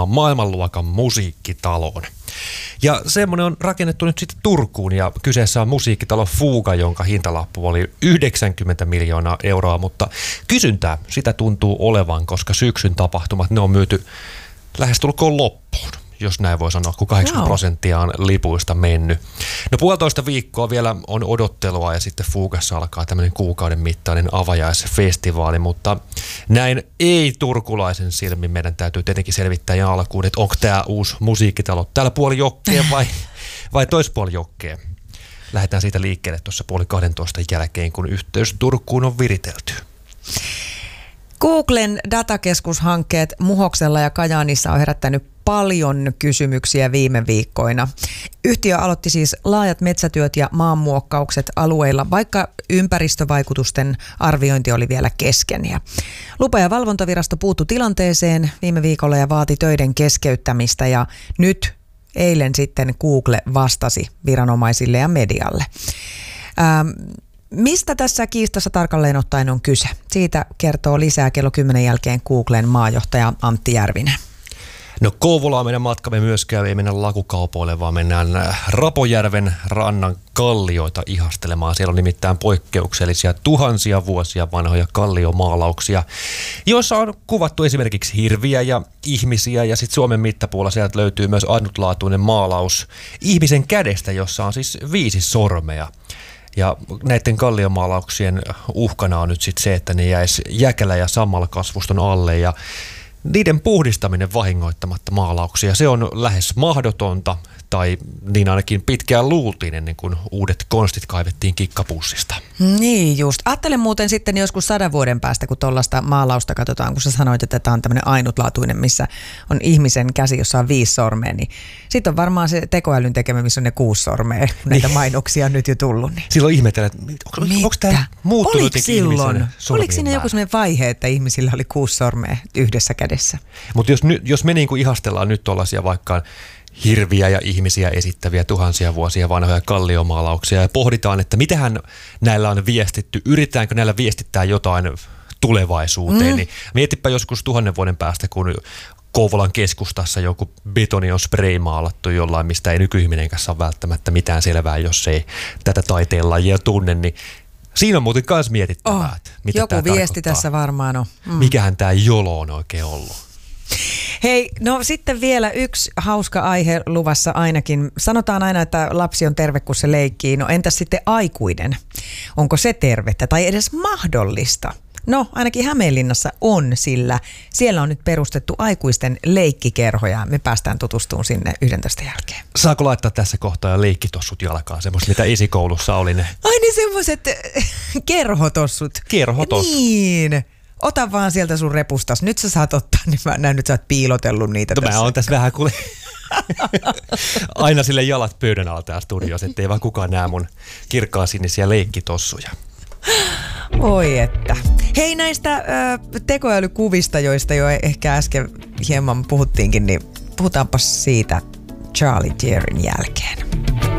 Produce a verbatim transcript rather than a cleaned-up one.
rakentamaan maailmanluokan musiikkitaloon. Ja semmoinen on rakennettu nyt sitten Turkuun ja kyseessä on musiikkitalo Fuga, jonka hintalappu oli yhdeksänkymmentä miljoonaa euroa, mutta kysyntää sitä tuntuu olevan, koska syksyn tapahtumat ne on myyty lähestulkoon loppuun, jos näin voi sanoa, kun kahdeksankymmentä prosenttia on lipuista mennyt. No puolitoista viikkoa vielä on odottelua ja sitten Fugassa alkaa tämmöinen kuukauden mittainen avajaisfestivaali, mutta näin ei turkulaisen silmin meidän täytyy tietenkin selvittää ja alkuun, että onko tämä uusi musiikkitalo täällä puoli jokkeen vai, vai toispuoli jokkeen. Lähdetään siitä liikkeelle tuossa puoli kahdentoista jälkeen, kun yhteys Turkuun on viritelty. Googlen datakeskushankkeet Muhoksella ja Kajaanissa on herättänyt paljon kysymyksiä viime viikkoina. Yhtiö aloitti siis laajat metsätyöt ja maanmuokkaukset alueilla, vaikka ympäristövaikutusten arviointi oli vielä kesken. Ja lupa- ja valvontavirasto puuttui tilanteeseen viime viikolla ja vaati töiden keskeyttämistä ja nyt eilen sitten Google vastasi viranomaisille ja medialle. Ähm, Mistä tässä kiistassa tarkalleen ottaen on kyse? Siitä kertoo lisää kello kymmenen jälkeen Googlen maajohtaja Antti Järvinen. No Kouvolaan meidän matkamme myöskään ei mennä lakukaupoille, vaan mennään Rapojärven rannan kallioita ihastelemaan. Siellä on nimittäin poikkeuksellisia tuhansia vuosia vanhoja kalliomaalauksia, joissa on kuvattu esimerkiksi hirviä ja ihmisiä. Ja sitten Suomen mittapuolella sieltä löytyy myös ainutlaatuinen maalaus ihmisen kädestä, jossa on siis viisi sormea. Ja näiden kalliomaalauksien uhkana on nyt sitten se, että ne jäisi jäkälä- ja sammalkasvuston alle ja niiden puhdistaminen vahingoittamatta maalauksia, se on lähes mahdotonta, tai niin ainakin pitkään luultiin ennen kuin uudet konstit kaivettiin kikkapussista. Niin just. Ajattelen muuten sitten joskus sadan vuoden päästä, kun tuollaista maalausta katsotaan, kun sä sanoit, että tämä on tämmöinen ainutlaatuinen, missä on ihmisen käsi, jossa on viisi sormea, niin sitten on varmaan se tekoälyn tekemä, missä on ne kuusi sormea, kun näitä mainoksia on nyt jo tullut. Niin. Silloin ihmetellään, että onko, onko tämä muuttunut Oliko silloin? Oliko siinä määrä? joku sellainen vaihe, että ihmisillä oli kuusi sormea yhdessä kädessä? Mutta jos, jos me niinku ihastellaan nyt tuollaisia vaikka hirviä ja ihmisiä esittäviä tuhansia vuosia vanhoja kalliomaalauksia ja pohditaan, että mitähän näillä on viestitty, yritetäänkö näillä viestittää jotain tulevaisuuteen, mm. niin mietipä joskus tuhannen vuoden päästä, kun Kouvolan keskustassa joku betoni on spraymaalattu jollain, mistä ei nykyihminen kanssa ole välttämättä mitään selvää, jos ei tätä taiteenlajia tunne, niin siinä on muuten myös mietittävää, oh, että mitä joku tämä viesti tarkoittaa. Tässä varmaan on. Mm. Mikähän tämä jolo on oikein ollut? Hei, no sitten vielä yksi hauska aihe luvassa ainakin. Sanotaan aina, että lapsi on terve, kun se leikkii. No entäs sitten aikuinen? Onko se tervettä tai edes mahdollista? No ainakin Hämeenlinnassa on, sillä siellä on nyt perustettu aikuisten leikkikerhoja. Me päästään tutustumaan sinne yhdentoista jälkeen. Saako laittaa tässä kohtaa jo leikkitossut jalkaan, semmoiset mitä esikoulussa oli ne? Ai niin semmoiset kerhotossut. Kerhotossut. Niin. Ota vaan sieltä sun repustas. Nyt sä saat ottaa, niin mä näen, nyt sä oot piilotellut niitä no, tässä. Mä oon tässä vähän kuule aina sille jalat pöydän alta ja studiossa, ettei vaan kukaan näe mun kirkkaan sinisiä leikkitossuja. Oi että. Hei näistä ö, tekoälykuvista, joista jo ehkä äsken hieman puhuttiinkin, niin puhutaanpas siitä Charlie Tierin jälkeen.